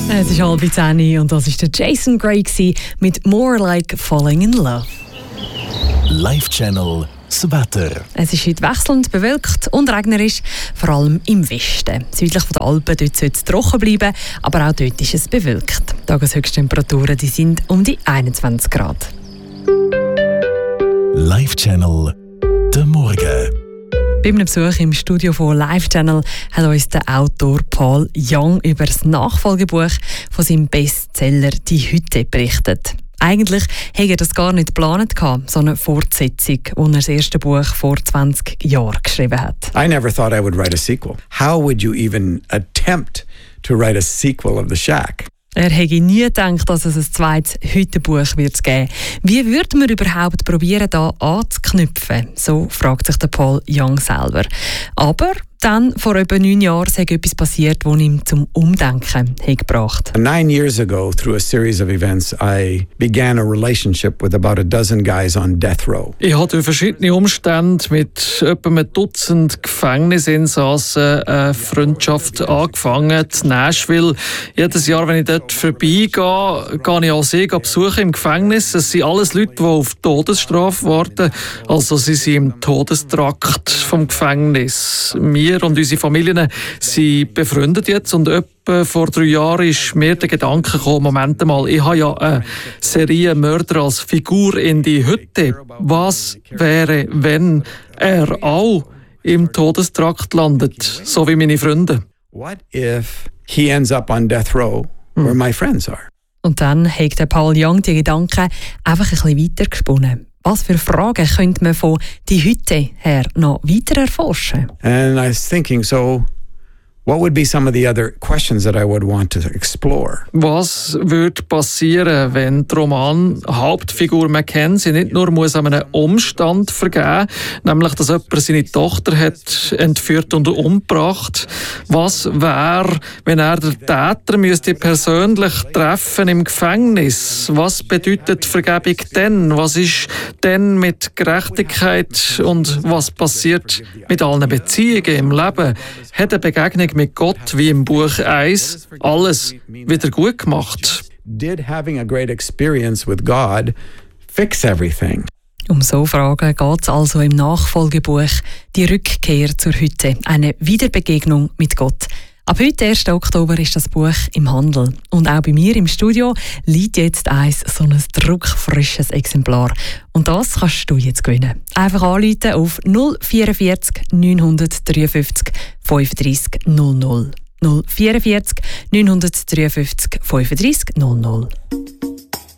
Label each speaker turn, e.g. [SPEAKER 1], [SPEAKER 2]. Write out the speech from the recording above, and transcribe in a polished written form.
[SPEAKER 1] Es ist 9:30 und das war der Jason Gray mit «More Like Falling in Love».
[SPEAKER 2] Live-Channel das Wetter.
[SPEAKER 1] Es ist heute wechselnd bewölkt und regnerisch, vor allem im Westen. Südlich von den Alpen dort soll es trocken bleiben, aber auch dort ist es bewölkt. Die Tageshöchsttemperaturen die sind um die 21 Grad.
[SPEAKER 2] Live-Channel der Morgen.
[SPEAKER 1] Bei einem Besuch im Studio von Live Channel hat uns der Autor Paul Young über das Nachfolgebuch von seinem Bestseller «Die Hütte» berichtet. Eigentlich hätte er das gar nicht geplant, so eine Fortsetzung, die er das erste Buch vor 20 Jahren geschrieben hat.
[SPEAKER 3] I never thought I would write a sequel. How would you even attempt to write a sequel of The Shack?
[SPEAKER 1] Er hätte nie gedacht, dass es ein zweites Hüttenbuch wird geben. Wie würde man überhaupt probieren, da anzuknüpfen? So fragt sich der Paul Young selber. Aber dann, vor etwa 9 Jahren, ist etwas passiert, das ihm zum Umdenken gebracht hat.
[SPEAKER 3] 9 years ago, through a series of events, I began a relationship with about a dozen guys on death row.
[SPEAKER 4] Ich hatte durch verschiedene Umstände mit etwa einem Dutzend Gefängnisinsassen eine Freundschaft angefangen in Nashville. Jedes Jahr, wenn ich dort vorbeigehe, gehe ich auch sie besuchen im Gefängnis. Es sind alles Leute, die auf Todesstrafe warten. Also sie sind im Todestrakt vom Gefängnis. Wir und unsere Familien sind befreundet jetzt und etwa vor 3 Jahren ist mir der Gedanke gekommen, Moment mal, ich habe ja einen Serienmörder als Figur in die Hütte. Was wäre, wenn er auch im Todestrakt landet, so wie meine Freunde?
[SPEAKER 3] What if he ends up on death row where my friends are?
[SPEAKER 1] Und dann hat der Paul Young die Gedanken einfach ein bisschen weiter gesponnen. Was für Fragen könnte man von «Die Hütte» her noch weiter erforschen?
[SPEAKER 3] And I was thinking, so what would be some of the other questions that I would want to explore?
[SPEAKER 4] Was würde passieren, wenn die Roman-Hauptfigur Mackenzie nicht nur muss an einem Umstand vergeben, nämlich dass jemand seine Tochter hat entführt und umgebracht? Was wäre, wenn er den Täter müsste persönlich treffen im Gefängnis? Was bedeutet Vergebung denn? Was ist denn mit Gerechtigkeit und was passiert mit allen Beziehungen im Leben? Hat eine Begegnung mit Gott, wie im Buch 1, alles wieder gut gemacht?
[SPEAKER 3] Did having a great experience with God fix everything?
[SPEAKER 1] Um so Fragen geht es also im Nachfolgebuch «Die Rückkehr zur Hütte», eine Wiederbegegnung mit Gott. Ab heute, 1. Oktober, ist das Buch im Handel. Und auch bei mir im Studio liegt jetzt so ein druckfrisches Exemplar. Und das kannst du jetzt gewinnen. Einfach anrufen auf 044 953 35 00. 044 953 35 00.